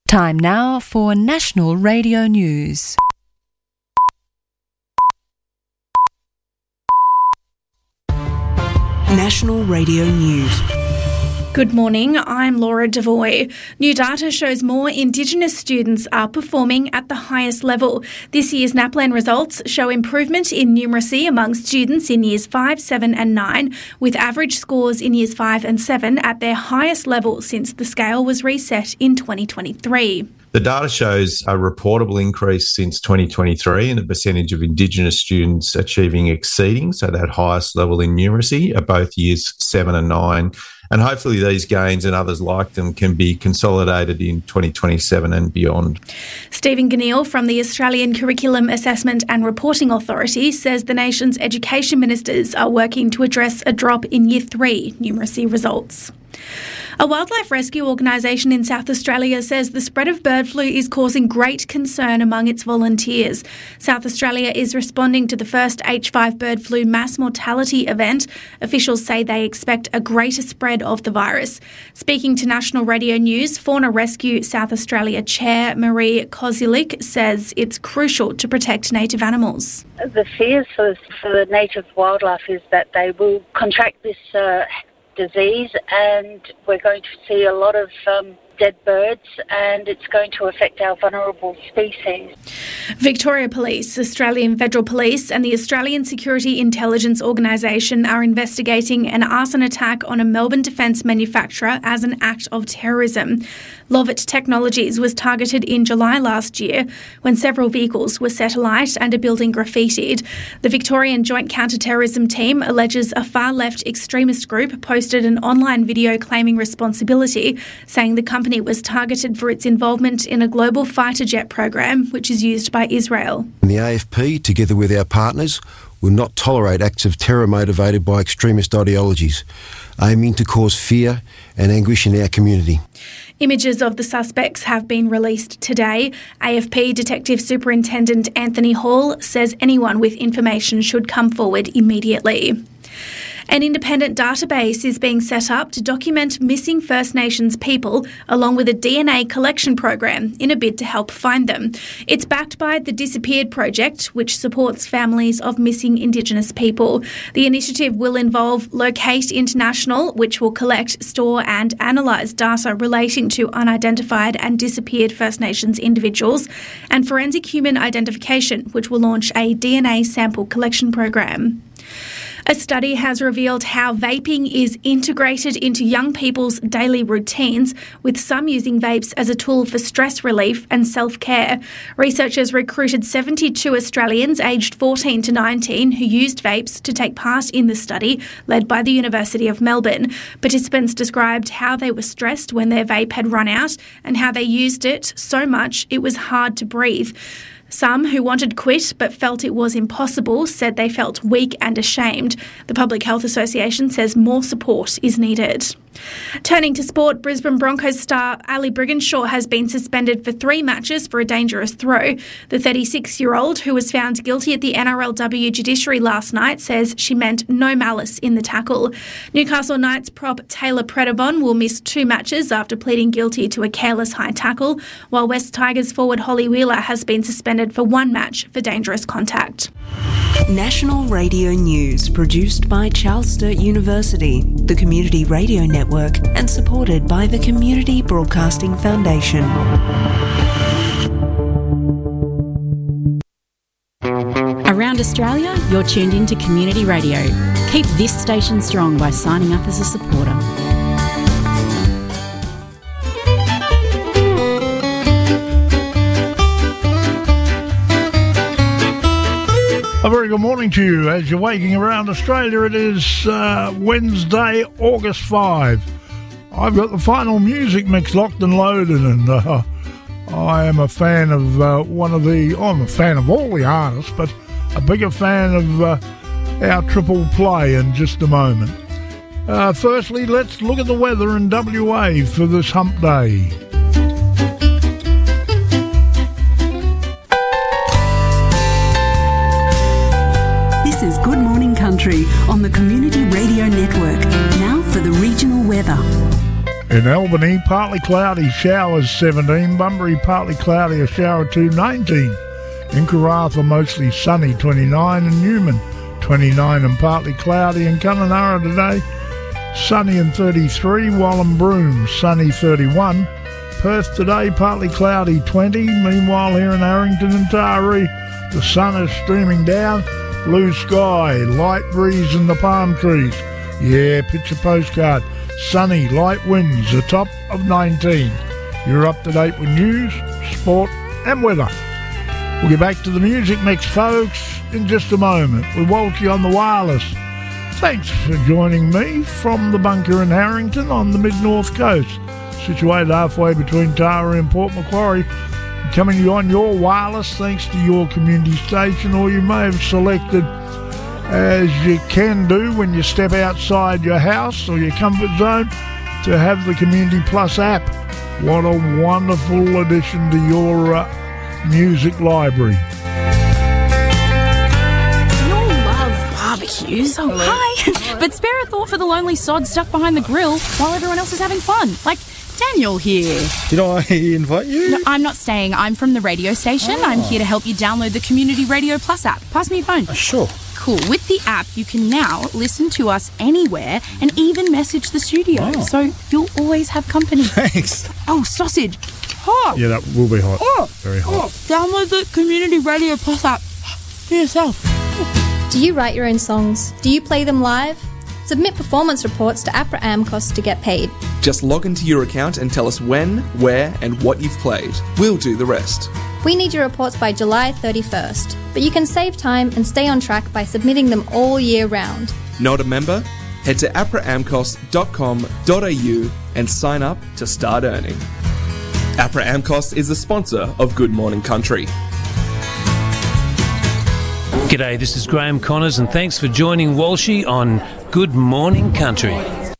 Time now for National Radio News. National Radio News. Good morning, I'm Laura Devoy. New data shows more Indigenous students are performing at the highest level. This year's NAPLAN results show improvement in numeracy among students in Years 5, 7 and 9, with average scores in Years 5 and 7 at their highest level since the scale was reset in 2023. The data shows a reportable increase since 2023 in the percentage of Indigenous students achieving exceeding, so that highest level in numeracy, at both Years 7 and 9. And hopefully these gains and others like them can be consolidated in 2027 and beyond. Stephen Ganneil from the Australian Curriculum Assessment and Reporting Authority says the nation's education ministers are working to address a drop in Year 3 numeracy results. A wildlife rescue organisation in South Australia says the spread of bird flu is causing great concern among its volunteers. South Australia is responding to the first H5 bird flu mass mortality event. Officials say they expect a greater spread of the virus. Speaking to National Radio News, Fauna Rescue South Australia Chair Marie Kozulik says it's crucial to protect native animals. The fears for the native wildlife is that they will contract this disease, and we're going to see a lot of dead birds, and it's going to affect our vulnerable species. Victoria Police, Australian Federal Police and the Australian Security Intelligence Organisation are investigating an arson attack on a Melbourne defence manufacturer as an act of terrorism. Lovett Technologies was targeted in July last year when several vehicles were set alight and a building graffitied. The Victorian Joint Counter-Terrorism Team alleges a far-left extremist group posted an online video claiming responsibility, saying the company was targeted for its involvement in a global fighter jet program which is used by Israel. The AFP, together with our partners, will not tolerate acts of terror motivated by extremist ideologies, aiming to cause fear and anguish in our community. Images of the suspects have been released today. AFP Detective Superintendent Anthony Hall says anyone with information should come forward immediately. An independent database is being set up to document missing First Nations people along with a DNA collection program in a bid to help find them. It's backed by the Disappeared Project, which supports families of missing Indigenous people. The initiative will involve Locate International, which will collect, store and analyse data relating to unidentified and disappeared First Nations individuals, and Forensic Human Identification, which will launch a DNA sample collection program. A study has revealed how vaping is integrated into young people's daily routines, with some using vapes as a tool for stress relief and self-care. Researchers recruited 72 Australians aged 14 to 19 who used vapes to take part in the study, led by the University of Melbourne. Participants described how they were stressed when their vape had run out and how they used it so much it was hard to breathe. Some who wanted to quit but felt it was impossible said they felt weak and ashamed. The Public Health Association says more support is needed. Turning to sport, Brisbane Broncos star Ali Brigginshaw has been suspended for 3 matches for a dangerous throw. The 36-year-old, who was found guilty at the NRLW judiciary last night, says she meant no malice in the tackle. Newcastle Knights prop Taylor Predavon will miss 2 matches after pleading guilty to a careless high tackle, while West Tigers forward Holly Wheeler has been suspended for 1 match for dangerous contact. National Radio News, produced by Charles Sturt University, the Community Radio Network, and supported by the Community Broadcasting Foundation. Around Australia, you're tuned in to Community Radio. Keep this station strong by signing up as a supporter. A very good morning to you as you're waking around Australia. It is Wednesday, August 5. I've got the final music mix locked and loaded, and I am a fan of I'm a fan of all the artists, but a bigger fan of our triple play in just a moment. Firstly, let's look at the weather in WA for this hump day. This is Good Morning Country on the Community Radio Network. Now for the regional weather. In Albany, partly cloudy, showers 17. Bunbury, partly cloudy, a shower 2, 19. In Karratha, mostly sunny, 29. And Newman, 29 and partly cloudy. In Kununurra today, sunny and 33. Wallumbroom, sunny, 31. Perth today, partly cloudy, 20. Meanwhile, here in Harrington and Taree, the sun is streaming down. Blue sky, light breeze in the palm trees. Yeah, picture postcard. Sunny, light winds, a top of 19. You're up to date with news, sport and weather. We'll get back to the music mix, folks, in just a moment with Walshy on the wireless. Thanks for joining me from the bunker in Harrington on the mid-north coast, situated halfway between Taree and Port Macquarie. Coming to you on your wireless thanks to your community station, or you may have selected, as you can do when you step outside your house or your comfort zone, to have the Community Plus app. What a wonderful addition to your music library. We all love barbecues. Oh, hi. But spare a thought for the lonely sod stuck behind the grill while everyone else is having fun. Like Daniel here. Did I invite you? No, I'm not staying. I'm from the radio station. Oh. I'm here to help you download the Community Radio Plus app. Pass me your phone. Sure. Cool. With the app, you can now listen to us anywhere and even message the studio. Oh. So you'll always have company. Thanks. Oh, sausage. Hot. Yeah, that will be hot. Oh. Very hot. Oh. Download the Community Radio Plus app for yourself. Do you write your own songs? Do you play them live? Submit performance reports to APRA AMCOS to get paid. Just log into your account and tell us when, where and what you've played. We'll do the rest. We need your reports by July 31st, but you can save time and stay on track by submitting them all year round. Not a member? Head to apraamcos.com.au and sign up to start earning. APRA AMCOS is the sponsor of Good Morning Country. G'day, this is Graham Connors and thanks for joining Walshy on Good Morning Country.